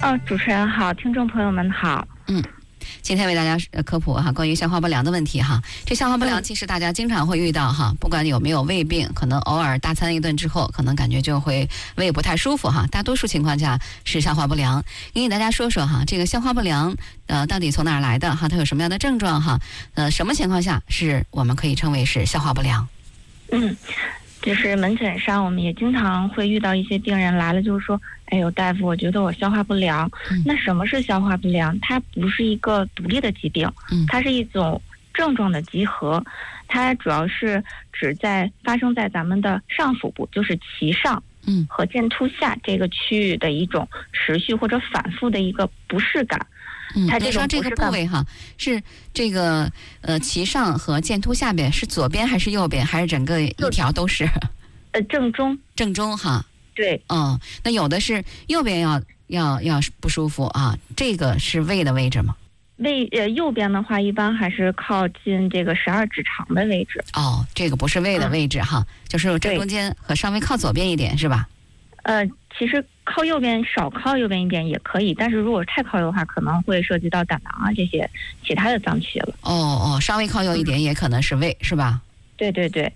主持人好，听众朋友们好。 今天为大家科普关于消化不良的问题哈。这消化不良其实大家经常会遇到哈，不管有没有胃病，可能偶尔大餐一顿之后，可能感觉就会胃不太舒服哈。大多数情况下是消化不良。给大家说说哈，这个消化不良到底从哪儿来的哈？它有什么样的症状哈？什么情况下是我们可以称为是消化不良？ 就是门诊上我们也经常会遇到一些病人来了，就是说，哎呦，大夫，我觉得我消化不良。那什么是消化不良？它不是一个独立的疾病，它是一种症状的集合。它主要是指发生在咱们的上腹部，就是脐上和剑突下这个区域的一种持续或者反复的一个不适感。它你说这个部位哈，是这个脐上和剑突下边是左边还是右边，还是整个一条都是？ 正中哈。对。那有的是右边要不舒服啊，这个是胃的位置吗？ 右边的话，一般还是靠近这个12指肠的位置。 这个不是胃的位置哈，就是正中间和稍微靠左边一点是吧？ 其实靠右边少靠右边一点也可以，但是如果太靠右的话，可能会涉及到胆囊啊这些其他的脏器了。 稍微靠右一点也可能是胃是吧？ 对。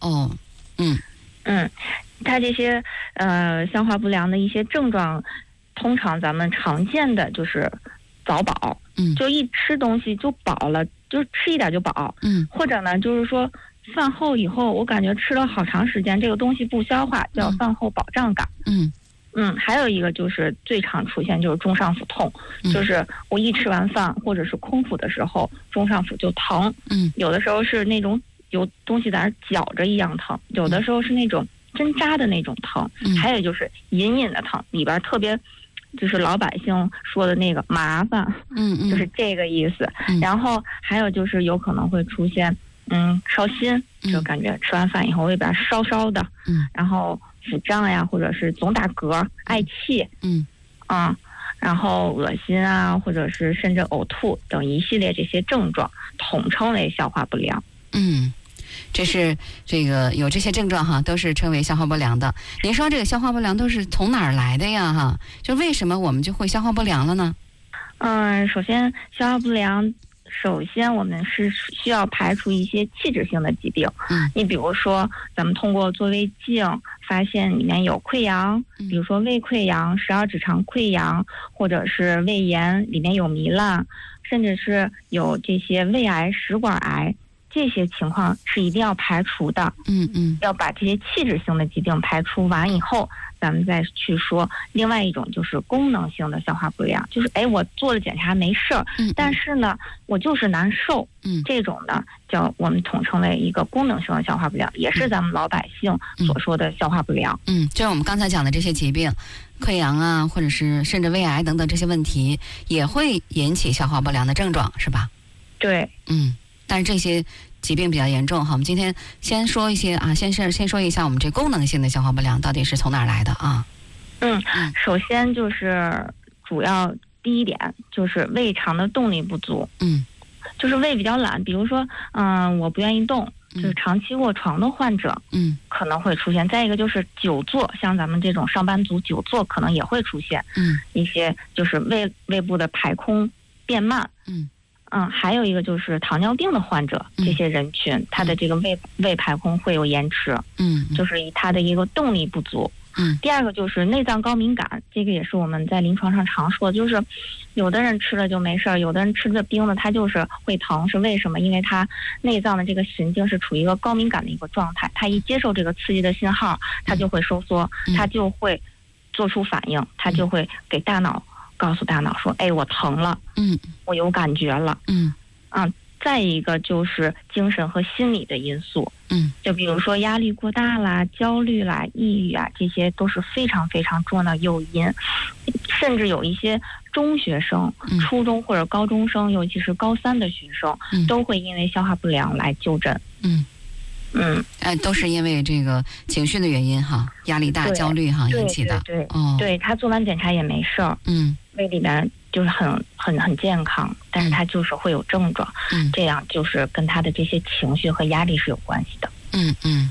它这些消化不良的一些症状，通常咱们常见的就是早饱，就一吃东西就饱了，就吃一点就饱，或者呢就是说饭后以后我感觉吃了好长时间，这个东西不消化，叫饭后饱胀感。还有一个就是最常出现就是中上腹痛，就是我一吃完饭或者是空腹的时候，中上腹就疼。有的时候是那种有东西在那绞着一样疼，有的时候是那种针扎的那种疼，还有就是隐隐的疼，里边特别就是老百姓说的那个麻烦，就是这个意思。然后还有就是有可能会出现烧心，就感觉吃完饭以后胃边烧烧的，然后腹胀呀，或者是总打嗝、嗳气，然后恶心啊，或者是甚至呕吐等一系列这些症状，统称为消化不良。 这是这个有这些症状哈，都是称为消化不良的。您说这个消化不良都是从哪儿来的呀？哈，就为什么我们就会消化不良了呢？ 首先消化不良。首先，我们是需要排除一些器质性的疾病。你比如说，咱们通过做胃镜发现里面有溃疡，比如说胃溃疡、12指肠溃疡，或者是胃炎里面有糜烂，甚至是有这些胃癌、食管癌，这些情况是一定要排除的。要把这些器质性的疾病排除完以后，咱们再去说另外一种就是功能性的消化不良，就是我做了检查没事儿，但是呢我就是难受，这种呢叫我们统称为一个功能性的消化不良，也是咱们老百姓所说的消化不良。 就是我们刚才讲的这些疾病，溃疡啊，或者是甚至胃癌等等这些问题，也会引起消化不良的症状，是吧？ 对。 但是这些疾病比较严重哈，我们今天先说一些啊，先说一下我们这功能性的消化不良到底是从哪儿来的啊？ 首先就是主要第一点就是胃肠的动力不足，就是胃比较懒，比如说我不愿意动，就是长期卧床的患者，可能会出现。再一个就是久坐，像咱们这种上班族久坐可能也会出现，一些就是胃部的排空变慢，还有一个就是糖尿病的患者，这些人群他的这个胃排空会有延迟，就是他的一个动力不足。第二个就是内脏高敏感，这个也是我们在临床上常说，就是有的人吃了就没事儿，有的人吃的冰的他就是会疼，是为什么？因为他内脏的这个神经是处于一个高敏感的一个状态，他一接受这个刺激的信号，他就会收缩，他就会做出反应，他就会给大脑告诉大脑说，我疼了，我有感觉了，再一个就是精神和心理的因素，就比如说压力过大啦、焦虑啦、抑郁啊，这些都是非常非常重要的诱因，甚至有一些中学生、初中或者高中生，尤其是高3的学生，都会因为消化不良来就诊。 都是因为这个情绪的原因哈，压力大、焦虑哈引起的。 对，他做完检查也没事儿，胃里面就是很健康，但是他就是会有症状，这样就是跟他的这些情绪和压力是有关系的。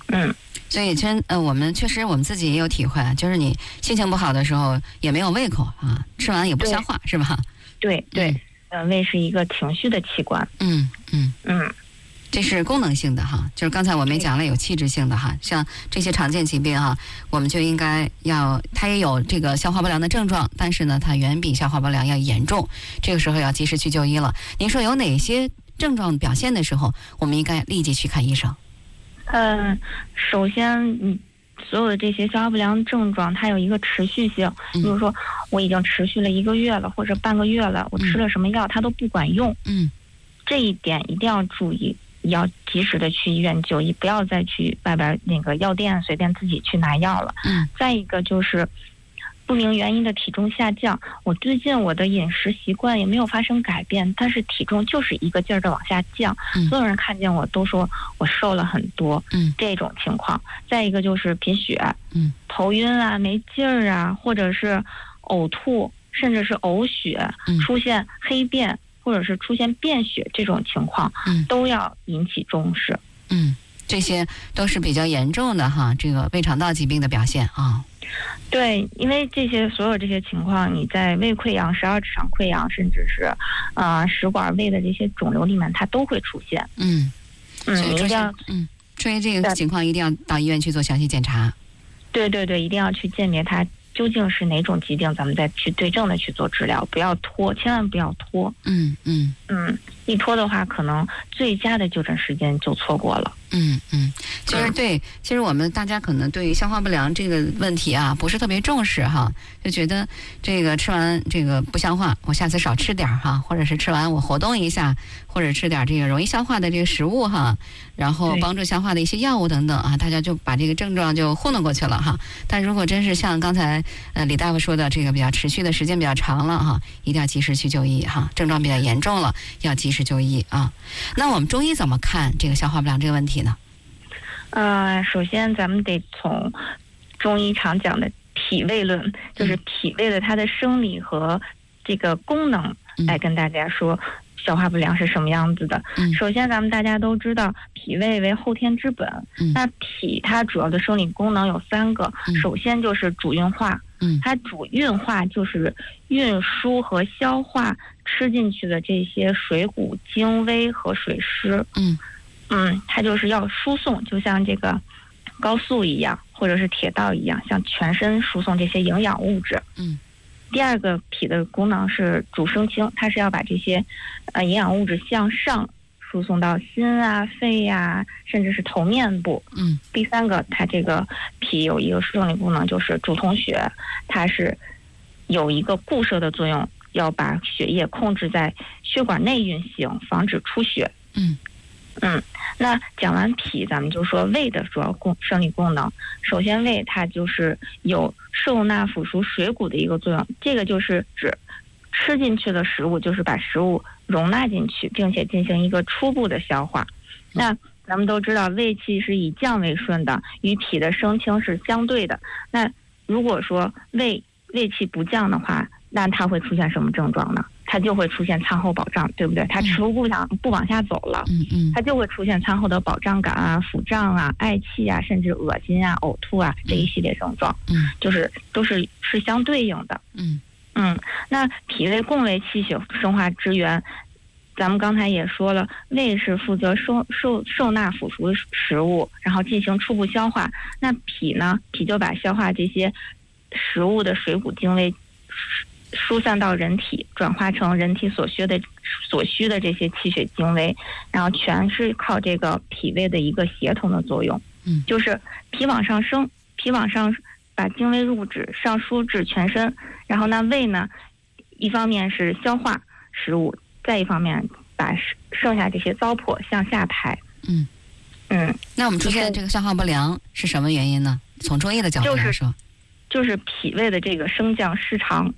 所以我们确实我们自己也有体会，就是你心情不好的时候也没有胃口啊，吃完也不消化，是吧？ 对，胃是一个情绪的器官。 这是功能性的哈，就是刚才我们讲了有气质性的哈，像这些常见疾病哈，我们就应该它也有这个消化不良的症状，但是呢，它远比消化不良要严重，这个时候要及时去就医了。您说有哪些症状表现的时候，我们应该立即去看医生？ 首先，所有的这些消化不良症状，它有一个持续性，比如说我已经持续了1个月了，或者半个月了，我吃了什么药它都不管用。这一点一定要注意。要及时的去医院就医，不要再去外边那个药店随便自己去拿药了。再一个就是不明原因的体重下降，我最近我的饮食习惯也没有发生改变，但是体重就是一个劲儿的往下降，所有人看见我都说我瘦了很多。这种情况。再一个就是贫血，头晕啊、没劲儿啊，或者是呕吐，甚至是呕血，出现黑便。或者是出现便血这种情况，都要引起重视。 这些都是比较严重的哈，这个胃肠道疾病的表现啊。 对，因为所有这些情况，你在胃溃疡、十二指肠溃疡，甚至是食管胃的这些肿瘤里面，它都会出现。 你一定要出现这个情况，一定要到医院去做详细检查。对， 一定要去鉴别它究竟是哪种疾病，咱们再去对症的去做治疗，不要拖，千万不要拖。一拖的话，可能最佳的就诊时间就错过了。其实我们大家可能对于消化不良这个问题啊，不是特别重视哈，就觉得这个吃完这个不消化，我下次少吃点哈，或者是吃完我活动一下，或者吃点这个容易消化的这个食物哈，然后帮助消化的一些药物等等啊，大家就把这个症状就糊弄过去了哈。但如果真是像刚才李大夫说的，这个比较持续的时间比较长了哈，一定要及时去就医哈，症状比较严重了要及时就医啊。那我们中医怎么看这个消化不良这个问题呢？首先咱们得从中医常讲的脾胃论，就是脾胃的它的生理和这个功能来跟大家说消化不良是什么样子的。首先咱们大家都知道脾胃为后天之本，那脾它主要的生理功能有3个，首先就是主运化，它主运化就是运输和消化吃进去的这些水谷精微和水湿。它就是要输送，就像这个高速一样，或者是铁道一样，向全身输送这些营养物质。第二个脾的功能是主升清，它是要把这些营养物质向上输送到心啊、肺啊，甚至是头面部。第三个，它这个脾有一个生理功能就是主统血，它是有一个固摄的作用，要把血液控制在血管内运行，防止出血。那讲完脾，咱们就说胃的主要生理功能。首先，胃它就是有受纳腐熟水谷的一个作用，这个就是指吃进去的食物，就是把食物容纳进去，并且进行一个初步的消化。那咱们都知道，胃气是以降为顺的，与脾的升清是相对的。那如果说胃气不降的话，那它会出现什么症状呢？它就会出现餐后饱胀，对不对？它食物不往下走了，它就会出现餐后的饱胀感啊、腹胀啊、嗳气啊，甚至恶心啊、呕吐啊这一系列症状，就是都是相对应的。那脾胃共为气血生化之源，咱们刚才也说了，胃是负责受纳腐熟食物，然后进行初步消化。那脾呢？脾就把消化这些食物的水谷精微疏散到人体，转化成人体所需的这些气血精微，然后全是靠这个脾胃的一个协同的作用。就是脾往上升，脾往上把精微物质上输至全身，然后呢胃呢，一方面是消化食物，再一方面把剩下这些糟粕向下排。 那我们出现这个消化不良是什么原因呢？从中医的角度来说， 就是脾胃的这个升降失常。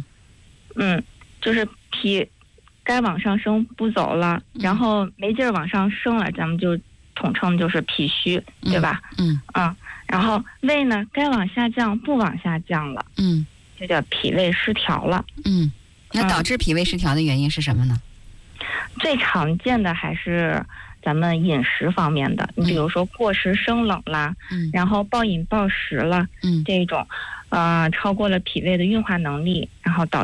就是脾该往上升不走了，然后没劲儿往上升了，咱们就统称就是脾虚，对吧？然后胃呢该往下降不往下降了，就叫脾胃失调了。那导致脾胃失调的原因是什么呢？ 最常见的还是咱们饮食方面的，你比如说过食生冷啦，然后暴饮暴食了，这种超过了脾胃的运化能力，然后导